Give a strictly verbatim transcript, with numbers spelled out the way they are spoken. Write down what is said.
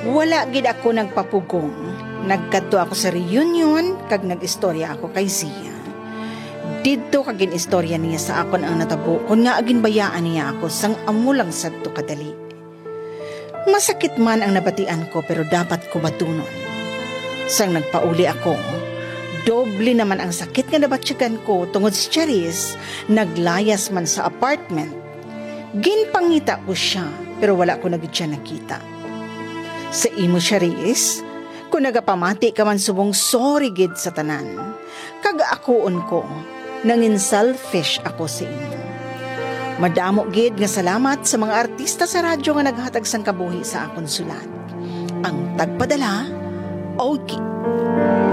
Wala gid ako nagpapugong. Nagkadto ako sa reunion kag nag-istorya ako kay Zia. Didto kag gin-istorya niya sa akon ang natabo kon nga agin bayaan niya ako sang amo lang sadto kadali. Masakit man ang nabatian ko pero dapat ko batunon. Sang nagpauli ako, doble naman ang sakit nga nabatsyagan ko tungod si Charis, naglayas man sa apartment. Ginpangita ko siya pero wala ko nagid siya nakita. Sa imo, Charis, kung nagapamati ka man subong sorry gid sa tanan. Kag akoon ko, nangin selfish ako sa imo. Madamo gid nga salamat sa mga artista sa radyo nga naghatag sang kabuhi sa akon sulat. Ang tagpadala, okay.